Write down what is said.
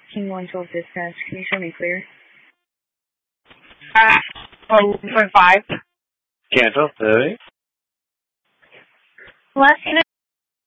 King 112 dispatch. Can you show me clear? 1.5. Cancel. Last unit.